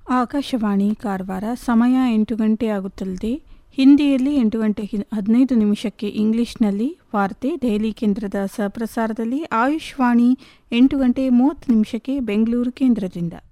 ಆಕಾಶವಾಣಿ ಕಾರವಾರ. ಸಮಯ 8 ಗಂಟೆ ಆಗುತ್ತಲಿದೆ. ಹಿಂದಿಯಲ್ಲಿ 8 ಗಂಟೆ 15 ನಿಮಿಷಕ್ಕೆ, ಇಂಗ್ಲಿಷ್ನಲ್ಲಿ ವಾರ್ತೆ ದೆಹಲಿ ಕೇಂದ್ರದ ಸಹಪ್ರಸಾರದಲ್ಲಿ. ಆಯುಷ್ವಾಣಿ 8 ಗಂಟೆ 30 ನಿಮಿಷಕ್ಕೆ ಬೆಂಗಳೂರು ಕೇಂದ್ರದಿಂದ.